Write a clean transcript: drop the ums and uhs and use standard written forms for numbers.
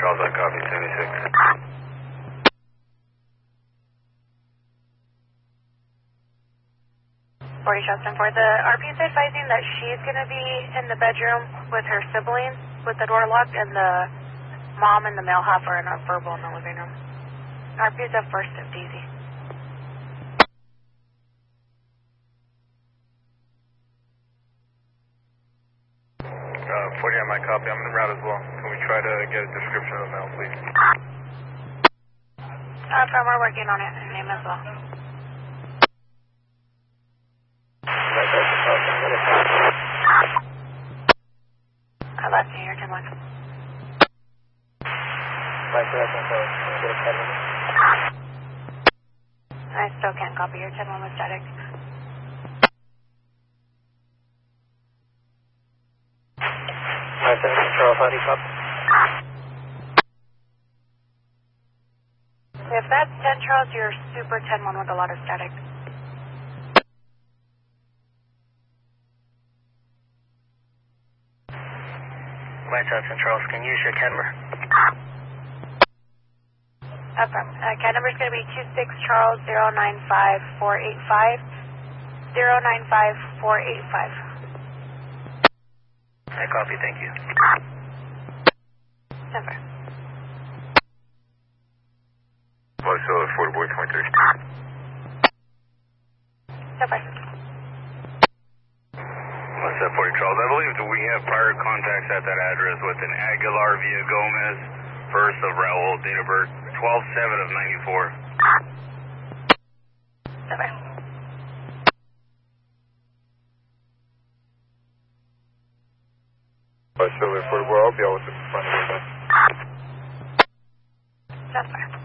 Charles, I copy 76. 40 shots 10-4. The RP is advising that she's going to be in the bedroom with her siblings with the door locked, and the mom and the male half are in a verbal in the living room. RP is at first of Daisy. 40 on my copy. I'm in route as well. Can we try to get a description of the male, please? From we're working on it. Her name as well. I left you here, 10-1. I still can't copy your 10-1 with static. Charles, how do you copy? If that's 10 Charles, you're super 10-1 with a lot of static. Johnson Charles, can you use your CAD number? Affirm. CAD number is going to be 26 Charles 095485 095485. I copy, thank you. Never. Well, so 40 boy 23. Never. What's up, 40 Charles? I believe that we have prior contacts at that address with an Aguilar via Gomez, first of Raul, date of birth 12/7 of 94. Never. So 40 boy, I'll be out with the front of the Never.